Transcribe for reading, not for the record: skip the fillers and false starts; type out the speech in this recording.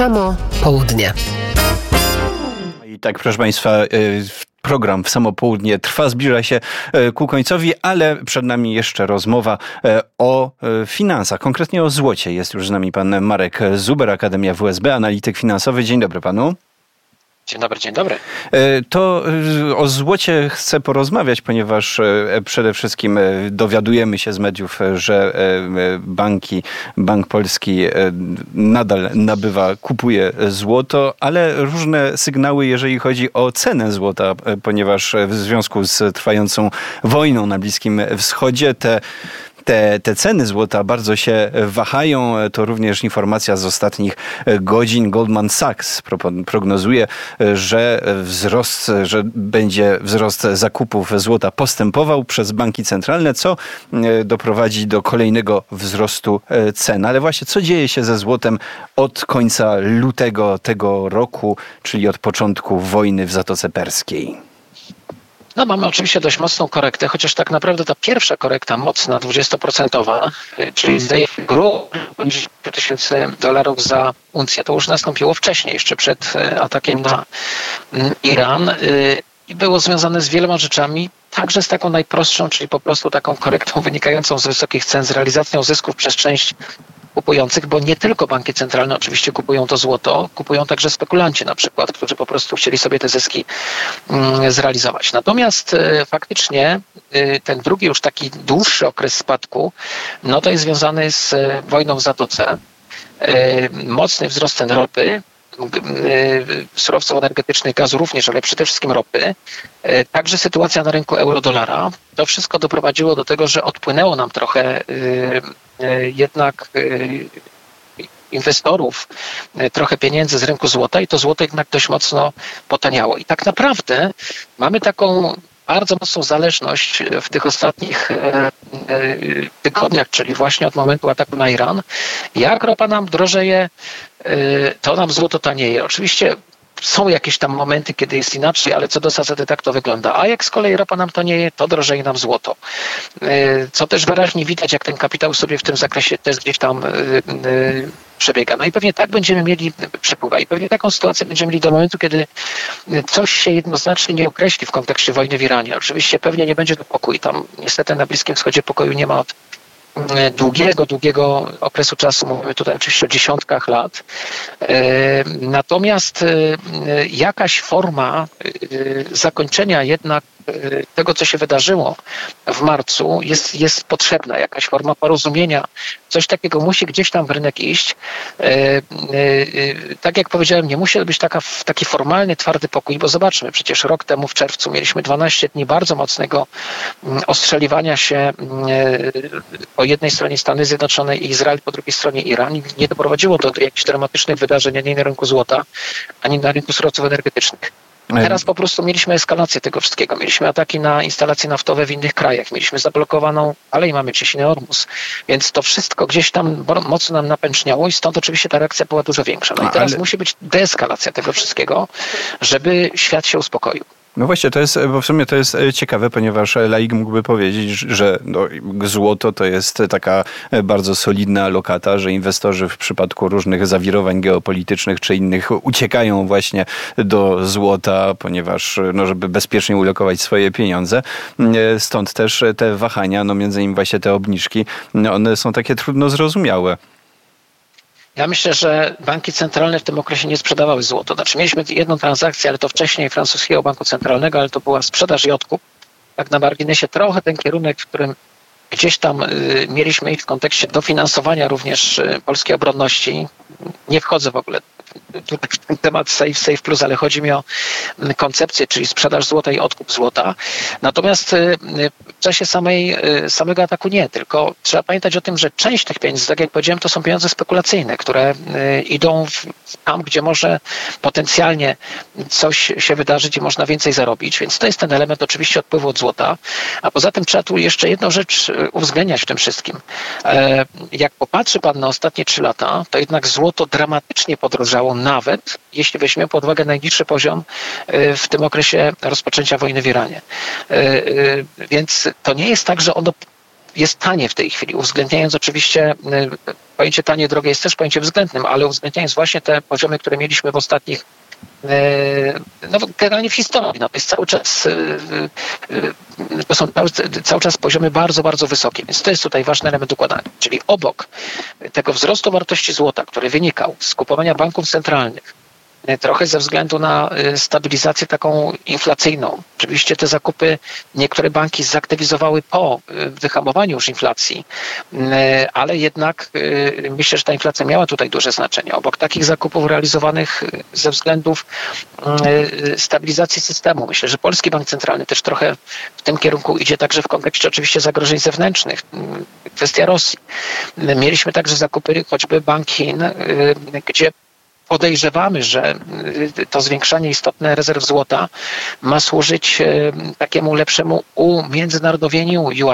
samo południe. I tak, proszę Państwa, program w samo południe trwa, zbliża się ku końcowi, ale przed nami jeszcze rozmowa o finansach, konkretnie o złocie. Jest już z nami pan Marek Zuber, Akademia WSB, analityk finansowy. Dzień dobry panu. Dzień dobry, dzień dobry. To o złocie chcę porozmawiać, ponieważ przede wszystkim dowiadujemy się z mediów, że Bank Polski nadal kupuje złoto, te różne sygnały, jeżeli chodzi o cenę złota, ponieważ w związku z trwającą wojną na Bliskim Wschodzie te ceny złota bardzo się wahają. To również informacja z ostatnich godzin. Goldman Sachs prognozuje, że będzie wzrost zakupów złota postępował przez banki centralne, co doprowadzi do kolejnego wzrostu cen. Ale właśnie co dzieje się ze złotem od końca lutego tego roku, czyli od początku wojny w Zatoce Perskiej? No, mamy oczywiście dość mocną korektę, chociaż tak naprawdę ta pierwsza korekta mocna, 20%, czyli zdaje się poniżej $1000 za uncję, to już nastąpiło wcześniej, jeszcze przed atakiem na Iran i było związane z wieloma rzeczami, także z taką najprostszą, czyli po prostu taką korektą wynikającą z wysokich cen, z realizacją zysków przez część kupujących, bo nie tylko banki centralne oczywiście kupują to złoto, kupują także spekulanci na przykład, którzy po prostu chcieli sobie te zyski zrealizować. Natomiast faktycznie ten drugi już taki dłuższy okres spadku, no to jest związany z wojną w Zatoce. Mocny wzrost cen ropy, surowców energetycznych, gazu również, ale przede wszystkim ropy. Także sytuacja na rynku euro-dolara. To wszystko doprowadziło do tego, że odpłynęło nam trochę jednak inwestorów, trochę pieniędzy z rynku złota i to złoto jednak dość mocno potaniało. I tak naprawdę mamy taką bardzo mocną zależność w tych ostatnich tygodniach, czyli właśnie od momentu ataku na Iran. Jak ropa nam drożeje, to nam złoto tanieje. Oczywiście są jakieś tam momenty, kiedy jest inaczej, ale co do zasady tak to wygląda. A jak z kolei ropa nam tanieje, to drożeje nam złoto. Co też wyraźnie widać, jak ten kapitał sobie w tym zakresie też gdzieś tam przebiega. No i pewnie tak będziemy mieli przepływa i pewnie taką sytuację będziemy mieli do momentu, kiedy coś się jednoznacznie nie określi w kontekście wojny w Iranie. Oczywiście pewnie nie będzie to pokój. Tam niestety na Bliskim Wschodzie pokoju nie ma od długiego okresu czasu, mówimy tutaj oczywiście o dziesiątkach lat. Natomiast jakaś forma zakończenia jednak tego, co się wydarzyło w marcu, jest potrzebna. Jakaś forma porozumienia. Coś takiego musi gdzieś tam w rynek iść. Tak jak powiedziałem, nie musi to być taki formalny, twardy pokój, bo zobaczmy, przecież rok temu w czerwcu mieliśmy 12 dni bardzo mocnego ostrzeliwania się po jednej stronie Stany Zjednoczone i Izrael, po drugiej stronie Iran. I nie doprowadziło to do jakichś dramatycznych wydarzeń ani na rynku złota, ani na rynku surowców energetycznych. Teraz po prostu mieliśmy eskalację tego wszystkiego. Mieliśmy ataki na instalacje naftowe w innych krajach. Mieliśmy zablokowaną, ale i mamy Cieśninę Ormus. Więc to wszystko gdzieś tam mocno nam napęczniało i stąd oczywiście ta reakcja była dużo większa. No i teraz musi być deeskalacja tego wszystkiego, żeby świat się uspokoił. No właśnie, bo w sumie to jest ciekawe, ponieważ laik mógłby powiedzieć, że złoto to jest taka bardzo solidna lokata, że inwestorzy w przypadku różnych zawirowań geopolitycznych czy innych uciekają właśnie do złota, ponieważ żeby bezpiecznie ulokować swoje pieniądze. Stąd też te wahania, między innymi właśnie te obniżki, one są takie trudno zrozumiałe. Ja myślę, że banki centralne w tym okresie nie sprzedawały złoto. Znaczy mieliśmy jedną transakcję, ale to wcześniej francuskiego banku centralnego, ale to była sprzedaż i odkup. Tak na marginesie trochę ten kierunek, w którym gdzieś tam mieliśmy ich w kontekście dofinansowania również polskiej obronności. Nie wchodzę w ogóle w ten temat Safe Plus, ale chodzi mi o koncepcję, czyli sprzedaż złota i odkup złota. Natomiast w czasie samego ataku nie, tylko trzeba pamiętać o tym, że część tych pieniędzy, tak jak powiedziałem, to są pieniądze spekulacyjne, które idą tam, gdzie może potencjalnie coś się wydarzyć i można więcej zarobić, więc to jest ten element oczywiście odpływu od złota, a poza tym trzeba tu jeszcze jedną rzecz uwzględniać w tym wszystkim. Jak popatrzy pan na ostatnie 3 lata, to jednak złoto dramatycznie podrożało, nawet jeśli weźmiemy pod uwagę najniższy poziom w tym okresie rozpoczęcia wojny w Iranie. Więc to nie jest tak, że ono jest tanie w tej chwili, uwzględniając oczywiście, pojęcie tanie, drogie jest też pojęciem względnym, ale uwzględniając właśnie te poziomy, które mieliśmy w ostatnich, no generalnie w historii, no to jest cały czas, to są cały czas poziomy bardzo, bardzo wysokie, więc to jest tutaj ważny element układania, czyli obok tego wzrostu wartości złota, który wynikał z kupowania banków centralnych, trochę ze względu na stabilizację taką inflacyjną. Oczywiście te zakupy niektóre banki zaktywizowały po wyhamowaniu już inflacji, ale jednak myślę, że ta inflacja miała tutaj duże znaczenie. Obok takich zakupów realizowanych ze względów stabilizacji systemu, myślę, że Polski Bank Centralny też trochę w tym kierunku idzie, także w kontekście oczywiście zagrożeń zewnętrznych. Kwestia Rosji. Mieliśmy także zakupy choćby bank Chin, gdzie podejrzewamy, że to zwiększanie istotne rezerw złota ma służyć takiemu lepszemu umiędzynarodowieniu